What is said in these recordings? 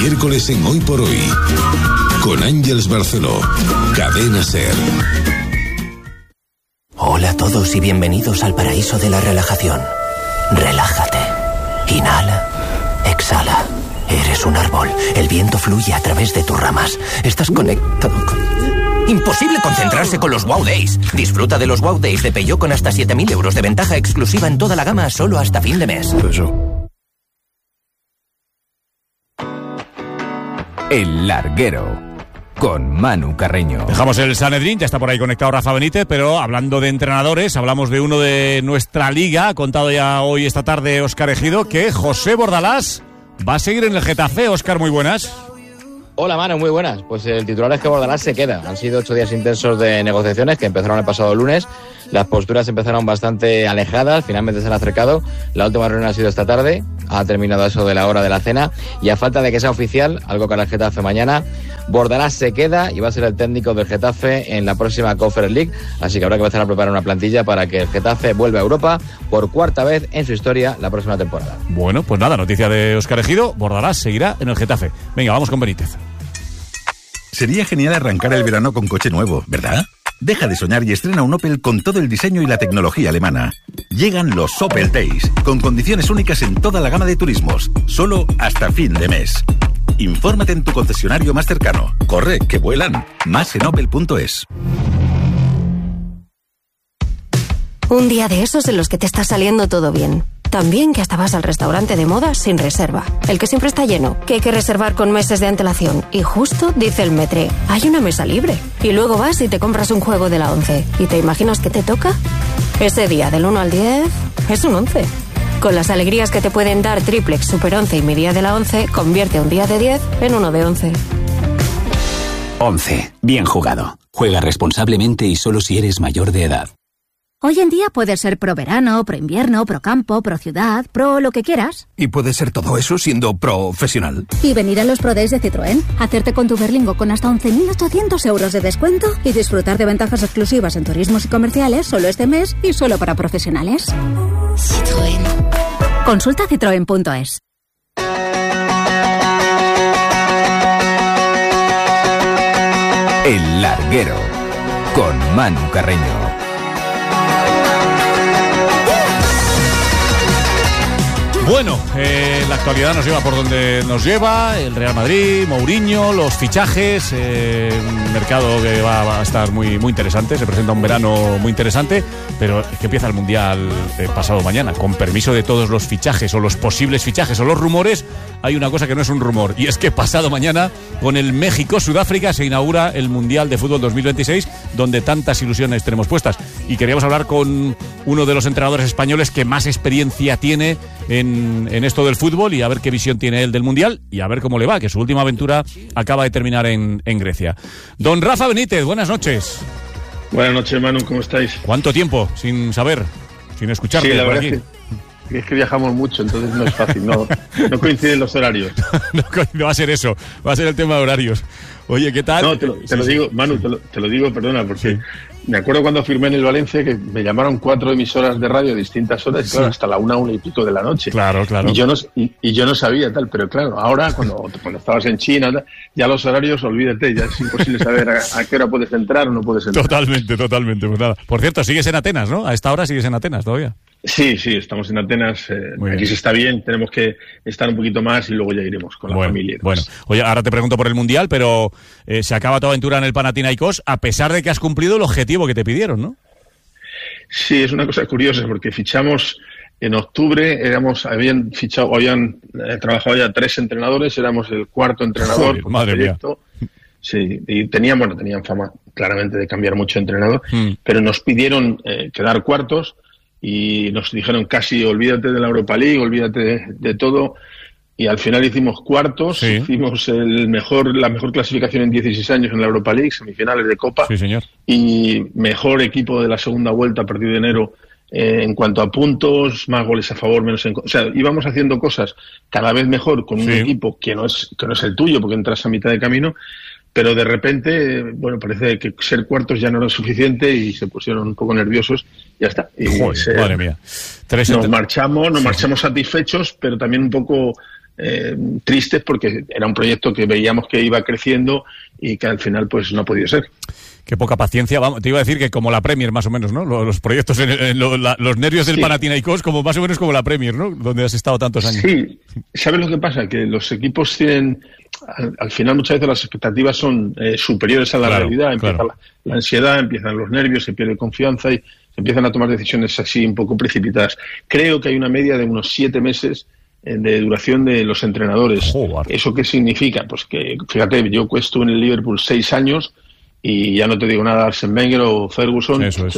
miércoles en Hoy por Hoy. Con Ángeles Barceló. Cadena SER. Hola a todos y bienvenidos al paraíso de la relajación. Relájate. Inhala. Exhala. Eres un árbol. El viento fluye a través de tus ramas. Estás conectado con... Imposible concentrarse con los Wow Days. Disfruta de los Wow Days de Peugeot con hasta 7.000 euros de ventaja exclusiva en toda la gama solo hasta fin de mes. El Larguero, con Manu Carreño. Dejamos el Sanedrín, ya está por ahí conectado Rafa Benítez, pero hablando de entrenadores, hablamos de uno de nuestra liga, ha contado ya hoy esta tarde Óscar Ejido, que José Bordalás va a seguir en el Getafe. Óscar, muy buenas. Hola, Manu, muy buenas. Pues el titular es que Bordalás se queda. Han sido 8 días intensos de negociaciones que empezaron el pasado lunes. Las posturas empezaron bastante alejadas, finalmente se han acercado. La última reunión ha sido esta tarde, ha terminado eso de la hora de la cena. Y a falta de que sea oficial, algo que hará el Getafe mañana, Bordalás se queda y va a ser el técnico del Getafe en la próxima Conference League. Así que habrá que empezar a preparar una plantilla para que el Getafe vuelva a Europa por cuarta vez en su historia la próxima temporada. Bueno, pues nada, noticia de Óscar Ejido, Bordalás seguirá en el Getafe. Venga, vamos con Benítez. Sería genial arrancar el verano con coche nuevo, ¿verdad? Deja de soñar y estrena un Opel con todo el diseño y la tecnología alemana. Llegan los Opel Days, con condiciones únicas en toda la gama de turismos, solo hasta fin de mes. Infórmate en tu concesionario más cercano. Corre, que vuelan. Más en opel.es. Un día de esos en los que te está saliendo todo bien. También que hasta vas al restaurante de moda sin reserva. El que siempre está lleno, que hay que reservar con meses de antelación. Y justo dice el Metre, hay una mesa libre. Y luego vas y te compras un juego de la 11. ¿Y te imaginas qué te toca? Ese día del 1 al 10 es un 11. Con las alegrías que te pueden dar Triplex, Super 11 y mi día de la 11, convierte un día de 10 en uno de 11. 11. Bien jugado. Juega responsablemente y solo si eres mayor de edad. Hoy en día puedes ser pro verano, pro invierno, pro campo, pro ciudad, pro lo que quieras. Y puedes ser todo eso siendo profesional. Y venir a los Pro Days de Citroën, hacerte con tu Berlingo con hasta 11.800 euros de descuento y disfrutar de ventajas exclusivas en turismos y comerciales solo este mes y solo para profesionales. Citroën. Consulta citroen.es. El Larguero, con Manu Carreño. Bueno, la actualidad nos lleva por donde nos lleva, el Real Madrid, Mourinho, los fichajes, un mercado que va a estar muy, muy interesante, se presenta un verano muy interesante, pero es que empieza el Mundial pasado mañana, con permiso de todos los fichajes o los posibles fichajes o los rumores, hay una cosa que no es un rumor, y es que pasado mañana, con el México-Sudáfrica, se inaugura el Mundial de Fútbol 2026, donde tantas ilusiones tenemos puestas, y queríamos hablar con uno de los entrenadores españoles que más experiencia tiene en esto del fútbol y a ver qué visión tiene él del Mundial y a ver cómo le va, que su última aventura acaba de terminar en Grecia. Don Rafa Benítez, buenas noches. Buenas noches, Manu, ¿cómo estáis? ¿Cuánto tiempo sin saber, sin escucharte? Sí, la por verdad aquí? Es que viajamos mucho, entonces no es fácil, no coinciden los horarios. No va a ser eso, va a ser el tema de horarios. Oye, ¿qué tal? No, te lo digo, Manu, te lo digo, perdona, porque me acuerdo cuando firmé en el Valencia que me llamaron 4 emisoras de radio a distintas horas, claro, hasta la 1 y pico de la noche. Claro. Y yo no sabía tal, pero claro, ahora cuando estabas en China, ya los horarios, olvídate, ya es imposible saber a qué hora puedes entrar o no puedes entrar. Totalmente, pues nada. Por cierto, sigues en Atenas, ¿no? A esta hora sigues en Atenas todavía. Sí, estamos en Atenas, aquí se está bien, tenemos que estar un poquito más y luego ya iremos con la familia. Bueno, oye, ahora te pregunto por el Mundial, pero se acaba tu aventura en el Panathinaikos a pesar de que has cumplido el objetivo que te pidieron, ¿no? Sí, es una cosa curiosa porque fichamos en octubre, habían trabajado ya 3 entrenadores, éramos el 4º entrenador. Joder, madre mía. Sí, y tenían fama claramente de cambiar mucho de entrenador, pero nos pidieron quedar cuartos. Y nos dijeron casi olvídate de la Europa League, olvídate de todo. Y al final hicimos cuartos, hicimos la mejor clasificación en 16 años en la Europa League, semifinales de Copa. Sí, señor. Y mejor equipo de la segunda vuelta a partir de enero en cuanto a puntos, más goles a favor, menos en... O sea, íbamos haciendo cosas cada vez mejor con un equipo que no es el tuyo porque entras a mitad de camino. Pero de repente, parece que ser cuartos ya no era suficiente y se pusieron un poco nerviosos y ya está. Y madre mía. Nos marchamos satisfechos, pero también un poco tristes porque era un proyecto que veíamos que iba creciendo y que al final pues no ha podido ser. Qué poca paciencia. Vamos, te iba a decir que como la Premier, más o menos, ¿no? Los proyectos, los nervios del Panathinaikos, como más o menos como la Premier, ¿no? Donde has estado tantos años. Sí, ¿sabes lo que pasa? Que los equipos tienen, al final muchas veces las expectativas son superiores a la realidad. Empieza la ansiedad, empiezan los nervios, se pierde confianza y se empiezan a tomar decisiones así un poco precipitadas. Creo que hay una media de unos 7 meses de duración de los entrenadores. Joder. ¿Eso qué significa? Pues que, fíjate, yo estuve en el Liverpool 6 años y ya no te digo nada Arsene Wenger o Ferguson,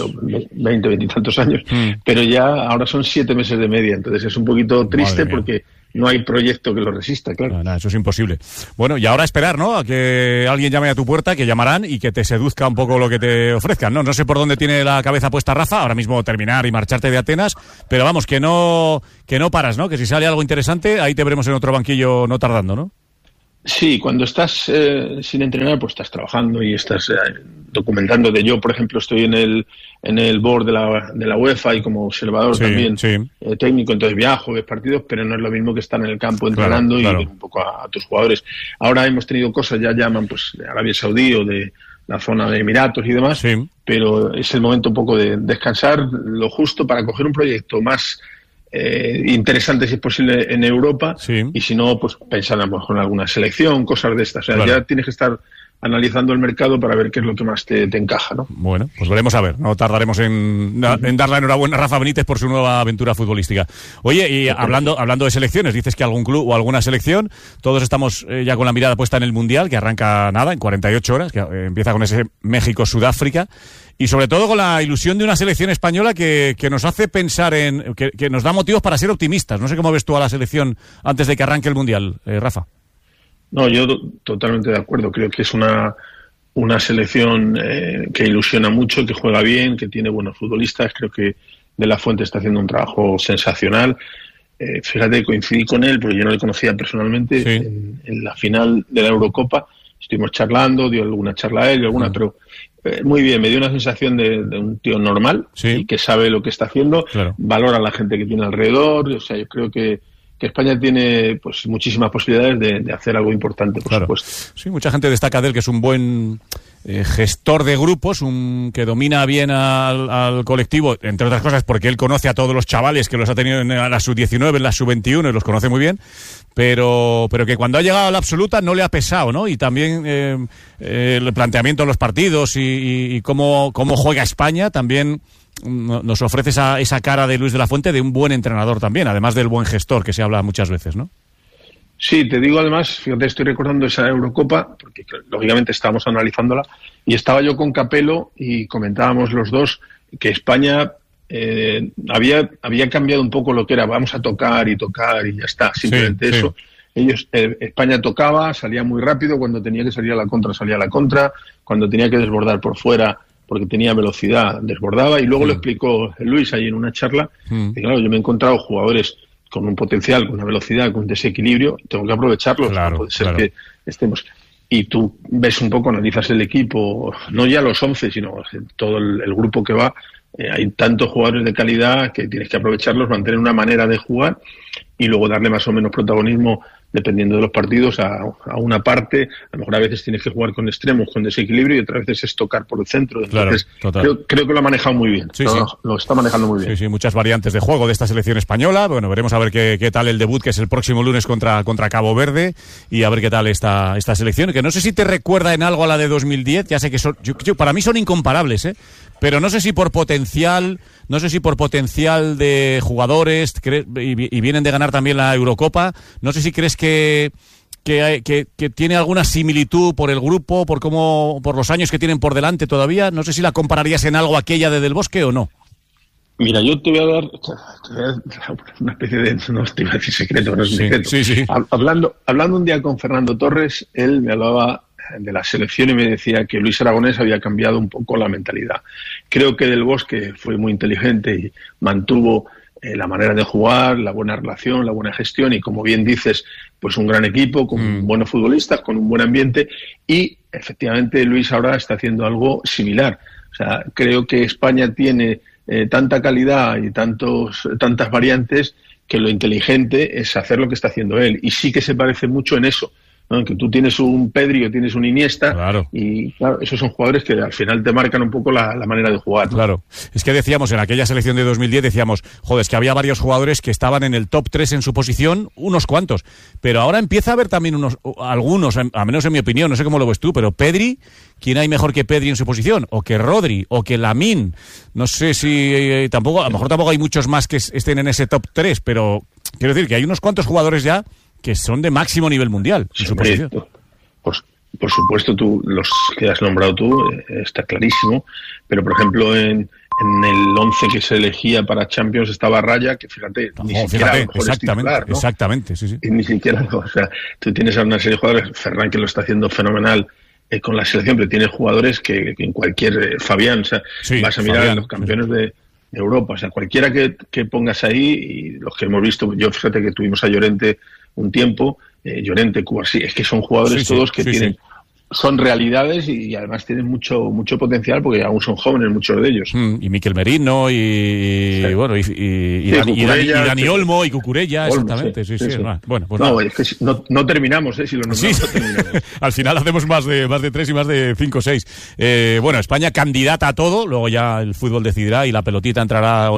20 y tantos años, pero ya ahora son 7 meses de media, entonces es un poquito triste porque no hay proyecto que lo resista, claro. No, eso es imposible. Bueno, y ahora esperar, ¿no? A que alguien llame a tu puerta, que llamarán y que te seduzca un poco lo que te ofrezcan, ¿no? No sé por dónde tiene la cabeza puesta Rafa, ahora mismo terminar y marcharte de Atenas, pero vamos, que no paras, ¿no? Que si sale algo interesante, ahí te veremos en otro banquillo no tardando, ¿no? Sí, cuando estás sin entrenar, pues estás trabajando y estás documentando. Yo, por ejemplo, estoy en el board de la UEFA y como observador también técnico, entonces viajo, ves partidos, pero no es lo mismo que estar en el campo entrenando y ver un poco a tus jugadores. Ahora hemos tenido cosas, ya llaman pues de Arabia Saudí o de la zona de Emiratos y demás, pero es el momento un poco de descansar lo justo para coger un proyecto más interesante si es posible en Europa y si no, pues pensar a lo mejor en alguna selección, cosas de estas. O sea, ya tienes que estar analizando el mercado para ver qué es lo que más te encaja, ¿no? Bueno, pues veremos a ver. No tardaremos en dar la enhorabuena a Rafa Benítez por su nueva aventura futbolística. Oye, y hablando de selecciones, dices que algún club o alguna selección, todos estamos ya con la mirada puesta en el Mundial, que arranca en 48 horas, que empieza con ese México-Sudáfrica, y sobre todo con la ilusión de una selección española que nos hace pensar que nos da motivos para ser optimistas. No sé cómo ves tú a la selección antes de que arranque el Mundial, Rafa. No, yo totalmente de acuerdo. Creo que es una selección que ilusiona mucho, que juega bien, que tiene buenos futbolistas. Creo que De La Fuente está haciendo un trabajo sensacional. Fíjate, coincidí con él, porque yo no le conocía personalmente. En la final de la Eurocopa estuvimos charlando, dio alguna charla a él y alguna, pero muy bien, me dio una sensación de un tío normal y que sabe lo que está haciendo, valora a la gente que tiene alrededor. O sea, yo creo que España tiene pues muchísimas posibilidades de hacer algo importante, por supuesto. Sí, mucha gente destaca de él que es un buen gestor de grupos, que domina bien al colectivo, entre otras cosas porque él conoce a todos los chavales que los ha tenido en la sub-19, en la sub-21, y los conoce muy bien, pero que cuando ha llegado a la absoluta no le ha pesado, ¿no? Y también el planteamiento de los partidos y cómo juega España también nos ofrece esa cara de Luis de la Fuente de un buen entrenador también, además del buen gestor que se habla muchas veces, ¿no? Sí, te digo además, fíjate, estoy recordando esa Eurocopa, porque lógicamente estábamos analizándola, y estaba yo con Capello y comentábamos los dos que España había cambiado un poco lo que era, vamos a tocar y ya está, simplemente eso. España tocaba, salía muy rápido, cuando tenía que salir a la contra, salía a la contra, cuando tenía que desbordar por fuera, porque tenía velocidad, desbordaba, y luego lo explicó Luis ahí en una charla, que claro, yo me he encontrado jugadores con un potencial, con una velocidad, con un desequilibrio, tengo que aprovecharlos, no puede ser que estemos. Y tú ves un poco, analizas el equipo, no ya los 11, sino todo el grupo que va, hay tantos jugadores de calidad que tienes que aprovecharlos, mantener una manera de jugar y luego darle más o menos protagonismo dependiendo de los partidos a una parte. A lo mejor a veces tienes que jugar con extremos, con desequilibrio, y otras veces es tocar por el centro. Entonces, creo que lo ha manejado muy bien. Lo está manejando muy bien. Sí, muchas variantes de juego de esta selección española. Bueno, veremos a ver qué tal el debut, que es el próximo lunes contra Cabo Verde, y a ver qué tal esta selección, que no sé si te recuerda en algo a la de 2010. Ya sé que para mí son incomparables, pero no sé si por potencial de jugadores, y vienen de ganar también la Eurocopa, no sé si crees que tiene alguna similitud por el grupo, por los años que tienen por delante todavía. No sé si la compararías en algo aquella de Del Bosque o no. Mira, yo te voy a dar una especie de, no te iba a decir secreto, no es secreto. Sí. Hablando un día con Fernando Torres, él me hablaba de la selección y me decía que Luis Aragonés había cambiado un poco la mentalidad. Creo que Del Bosque fue muy inteligente y mantuvo la manera de jugar, la buena relación, la buena gestión y, como bien dices, pues un gran equipo con buenos futbolistas, con un buen ambiente, y efectivamente Luis ahora está haciendo algo similar. O sea, creo que España tiene tanta calidad y tantas variantes que lo inteligente es hacer lo que está haciendo él. Y sí que se parece mucho en eso, ¿no? Que tú tienes un Pedri o tienes un Iniesta, claro. Y claro, esos son jugadores que al final te marcan un poco la manera de jugar, ¿no? Claro, es que decíamos en aquella selección de 2010, decíamos, joder, es que había varios jugadores que estaban en el top 3 en su posición, unos cuantos, pero ahora empieza a haber también algunos, a menos en mi opinión, no sé cómo lo ves tú, pero Pedri, ¿quién hay mejor que Pedri en su posición? O que Rodri, o que Lamine, no sé si tampoco, a lo mejor tampoco hay muchos más que estén en ese top 3, pero quiero decir que hay unos cuantos jugadores ya que son de máximo nivel mundial en su posición. Por supuesto, tú los que has nombrado tú, está clarísimo, pero por ejemplo en el 11 que se elegía para Champions estaba Raya, que fíjate, ni siquiera a lo mejor es titular, ¿no? Exactamente, sí. Y ni siquiera, o sea, tú tienes a una serie de jugadores, Ferran que lo está haciendo fenomenal con la selección, pero tiene jugadores que en cualquier, Fabián, o sea, vas a mirar Fabián, a los campeones de Europa, o sea, cualquiera que pongas ahí, y los que hemos visto, yo fíjate que tuvimos a Llorente un tiempo, Llorente, Cubarsí, es que son jugadores todos que tienen, son realidades y además tienen mucho potencial porque aún son jóvenes muchos de ellos. Y Miquel Merino y bueno, y Dani Olmo y Cucurella, exactamente. Sí. Bueno, pues no, es que no terminamos, si lo nombramos no terminamos. Al final hacemos más de 3 y más de 5 o 6. Bueno, España candidata a todo, luego ya el fútbol decidirá y la pelotita entrará